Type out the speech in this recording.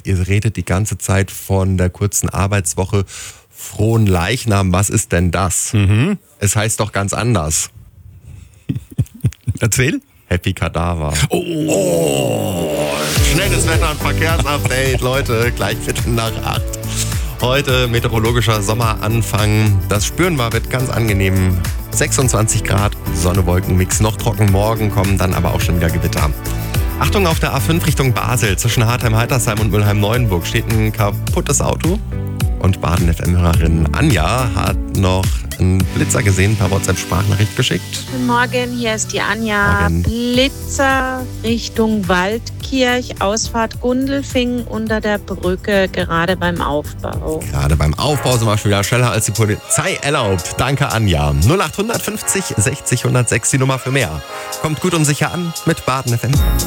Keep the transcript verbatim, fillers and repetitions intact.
ihr redet die ganze Zeit von der kurzen Arbeitswoche. Frohen Leichnam, was ist denn das? Mhm. Es heißt doch ganz anders. Erzähl. Happy Kadaver. Oh. Oh. Schnelles Wetter- und Verkehrsupdate, Leute. Gleich Viertel nach acht. Heute meteorologischer Sommeranfang. Das spüren wir, wird ganz angenehm. sechsundzwanzig Grad, Sonne-Wolken-Mix. Noch trocken, morgen kommen dann aber auch schon wieder Gewitter. Achtung, auf der A fünf Richtung Basel. Zwischen Hartheim-Heitersheim und Mülheim-Neuenburg steht ein kaputtes Auto. Und Baden-F M-Hörerin Anja hat noch einen Blitzer gesehen, per WhatsApp-Sprachnachricht geschickt. Guten Morgen, hier ist die Anja. Morgen. Blitzer Richtung Waldkirch, Ausfahrt Gundelfingen unter der Brücke, gerade beim Aufbau. Gerade beim Aufbau sind wir schon wieder schneller als die Polizei erlaubt. Danke, Anja. null acht fünfzig sechzig hundertsechs die Nummer für mehr. Kommt gut und sicher an mit Baden-F M.